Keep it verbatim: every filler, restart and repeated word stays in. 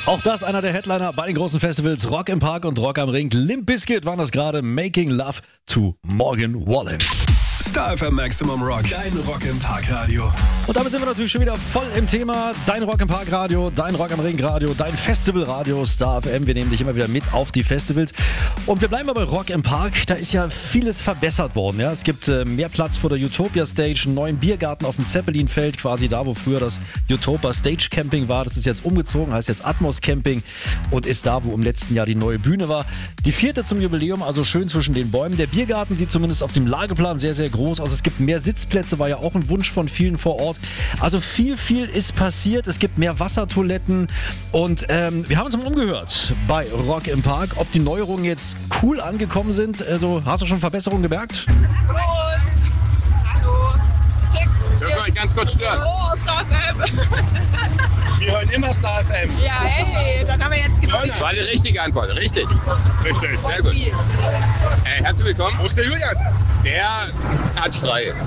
Auch das einer der Headliner bei den großen Festivals Rock im Park und Rock am Ring. Limp Bizkit waren das gerade, Making Love to Morgan Wallen. Star F M Maximum Rock, dein Rock im Park Radio. Und damit sind wir natürlich schon wieder voll im Thema. Dein Rock im Park Radio, dein Rock am Ring Radio, dein Festival Radio, Star F M. Wir nehmen dich immer wieder mit auf die Festivals. Und wir bleiben aber bei Rock im Park. Da ist ja vieles verbessert worden. Ja? Es gibt äh, mehr Platz vor der Utopia Stage, einen neuen Biergarten auf dem Zeppelinfeld, quasi da, wo früher das Utopia Stage Camping war. Das ist jetzt umgezogen, heißt jetzt Atmos Camping und ist da, wo im letzten Jahr die neue Bühne war. Die vierte zum Jubiläum, also schön zwischen den Bäumen. Der Biergarten sieht zumindest auf dem Lageplan sehr, sehr groß. Also es gibt mehr Sitzplätze, war ja auch ein Wunsch von vielen vor Ort. Also viel, viel ist passiert. Es gibt mehr Wassertoiletten und ähm, wir haben uns mal umgehört bei Rock im Park, ob die Neuerungen jetzt cool angekommen sind. Also hast du schon Verbesserungen gemerkt? Prost! Hallo! Check! Dürfen wir euch ganz kurz stören? Oh, Star F M! Wir hören immer Star F M. Ja, hey, dann haben wir jetzt genau Das war die richtige Antwort, richtig. Richtig, sehr gut. die. Äh, herzlich willkommen. Wo ist der Julian? Der hat frei.